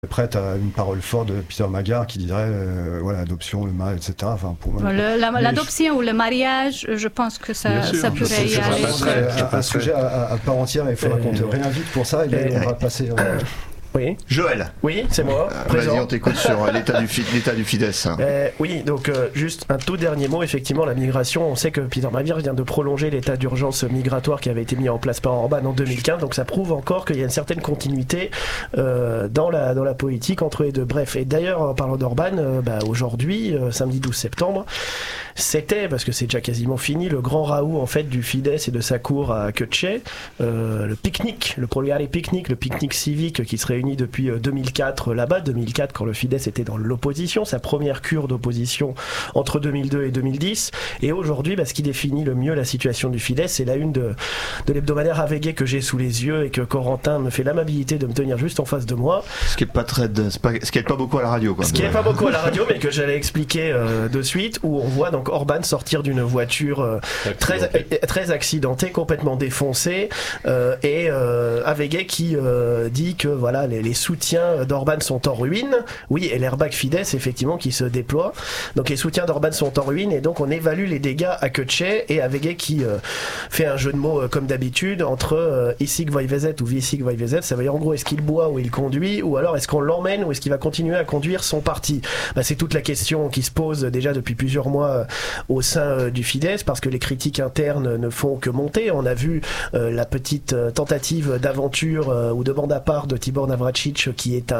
prête à une parole forte de Peter Magyar qui dirait l'adoption, le mal, etc. Enfin, pour moi, l'adoption ou le mariage, je pense que ça pourrait y aller. C'est un sujet à part entière, il faudra qu'on te réinvite pour ça et on va passer... Oui. Joël. Oui, c'est moi. Vas-y, on t'écoute sur l'état du Fidesz. Oui, donc juste un tout dernier mot. Effectivement, la migration, on sait que Peter Magyar vient de prolonger l'état d'urgence migratoire qui avait été mis en place par Orban en 2015. Donc ça prouve encore qu'il y a une certaine continuité dans la politique entre les deux. Bref, et d'ailleurs, en parlant d'Orban, aujourd'hui, samedi 12 septembre, c'était, parce que c'est déjà quasiment fini, le grand raout en fait du Fidesz et de sa cour à Kötche, le pique-nique, le Polgari pique-nique, le pique-nique civique qui se réunit depuis 2004 là-bas, 2004 quand le Fidesz était dans l'opposition, sa première cure d'opposition entre 2002 et 2010, et aujourd'hui ce qui définit le mieux la situation du Fidesz, c'est la une de l'hebdomadaire AVG que j'ai sous les yeux et que Corentin me fait l'amabilité de me tenir juste en face de moi. Ce qui est pas beaucoup à la radio, quoi. Ce qui est pas beaucoup à la radio, mais que j'allais expliquer de suite, où on voit donc Orban sortir d'une voiture très accidentée, complètement défoncée, et AVG qui dit que voilà, les soutiens d'Orban sont en ruine. Oui, et l'airbag Fidesz effectivement qui se déploie. Donc les soutiens d'Orban sont en ruine et donc on évalue les dégâts à Kötche, et AVG qui fait un jeu de mots comme d'habitude entre Isig Vajvezet ou Visig Vajvezet. Ça veut dire en gros, est-ce qu'il boit ou il conduit, ou alors est-ce qu'on l'emmène ou est-ce qu'il va continuer à conduire son parti. C'est toute la question qui se pose déjà depuis plusieurs mois au sein du Fidesz, parce que les critiques internes ne font que monter. On a vu la petite tentative d'aventure ou de bande à part de Tibor Navracsics, qui est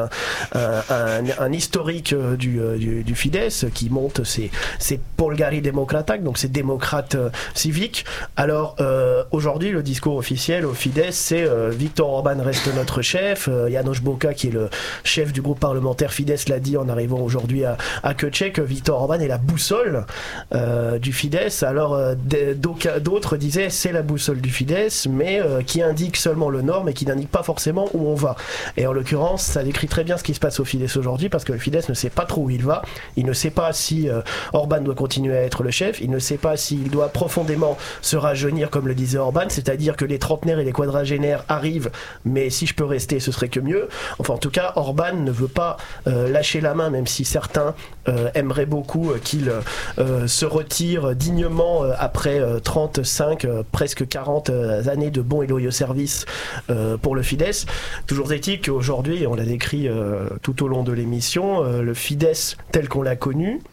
un historique du Fidesz, qui monte ses Polgari Demokraták, donc ses démocrates civiques. Alors aujourd'hui, le discours officiel au Fidesz, c'est Viktor Orban reste notre chef. János Bóka, qui est le chef du groupe parlementaire Fidesz, l'a dit en arrivant aujourd'hui à Kötche, que Viktor Orban est la boussole du Fidesz. Alors d'autres disaient c'est la boussole du Fidesz, mais qui indique seulement le nord, mais qui n'indique pas forcément où on va. Et en l'occurrence, ça décrit très bien ce qui se passe au Fidesz aujourd'hui, parce que le Fidesz ne sait pas trop où il va. Il ne sait pas si Orban doit continuer à être le chef. Il ne sait pas s'il doit profondément se rajeunir, comme le disait Orban, c'est-à-dire que les trentenaires et les quadragénaires arrivent, mais si je peux rester, ce serait que mieux. Enfin, en tout cas, Orban ne veut pas lâcher la main, même si certains aimeraient beaucoup qu'il se retire dignement après 35, presque 40 années de bons et loyaux services pour le Fidesz. Toujours est-il qu'aujourd'hui, on l'a décrit tout au long de l'émission, le Fidesz tel qu'on l'a connu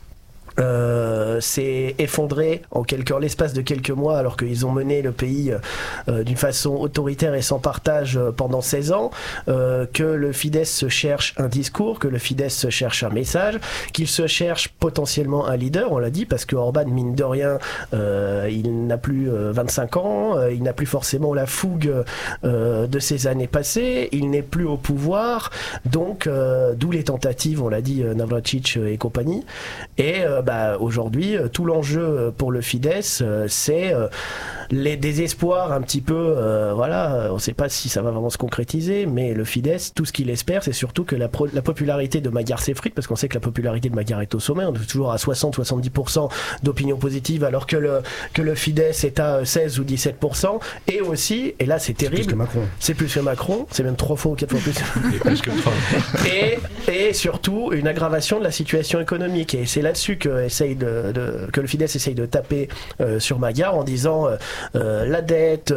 s'est effondré en l'espace de quelques mois, alors qu'ils ont mené le pays d'une façon autoritaire et sans partage pendant 16 ans, que le Fidesz se cherche un discours, que le Fidesz se cherche un message, qu'il se cherche potentiellement un leader, on l'a dit, parce que Orban, mine de rien, il n'a plus 25 ans, il n'a plus forcément la fougue de ses années passées, il n'est plus au pouvoir, donc d'où les tentatives, on l'a dit, Navracsics et compagnie, et aujourd'hui, tout l'enjeu pour le Fidesz, c'est les désespoirs un petit peu, on ne sait pas si ça va vraiment se concrétiser, mais le Fidesz, tout ce qu'il espère, c'est surtout que la popularité de Magyar s'effrite, parce qu'on sait que la popularité de Magyar est au sommet, on est toujours à 60-70% d'opinion positive, alors que le Fidesz est à 16 ou 17%, et aussi, et là c'est terrible, c'est plus que Macron, c'est même 3 fois ou 4 fois plus. Et plus que Trump. et surtout, une aggravation de la situation économique, et c'est là-dessus que le Fidesz essaye de taper sur Magyar en disant la dette,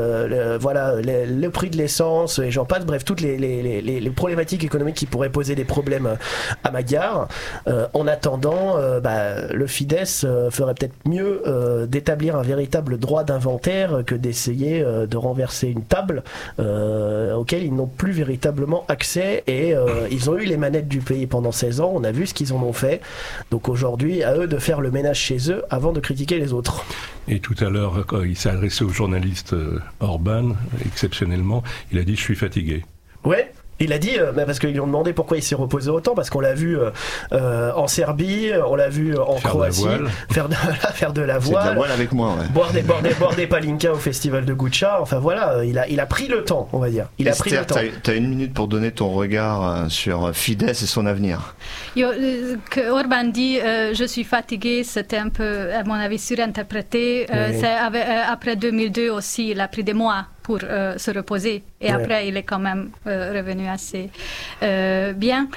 le prix de l'essence et j'en passe, bref, toutes les problématiques économiques qui pourraient poser des problèmes à Magyar. En attendant, le Fidesz ferait peut-être mieux d'établir un véritable droit d'inventaire que d'essayer de renverser une table auquel ils n'ont plus véritablement accès, et ils ont eu les manettes du pays pendant 16 ans, on a vu ce qu'ils en ont fait, donc aujourd'hui à eux de faire le ménage chez eux avant de critiquer les autres. Et tout à l'heure, quand il s'est adressé au journaliste Orban, exceptionnellement, il a dit « je suis fatigué ». Ouais. Il a dit, parce qu'ils lui ont demandé pourquoi il s'est reposé autant, parce qu'on l'a vu en Serbie, on l'a vu en Croatie, faire de la voile. C'est de la voile avec moi, ouais. boire des palinkas au festival de Guča, enfin voilà, il a pris le temps, on va dire. Il a pris le temps. T'as une minute pour donner ton regard sur Fidesz et son avenir. Que Orban dit je suis fatigué, c'était un peu, à mon avis, surinterprété. C'est après 2002 aussi, il a pris des mois pour se reposer. Et après, il est quand même revenu assez bien.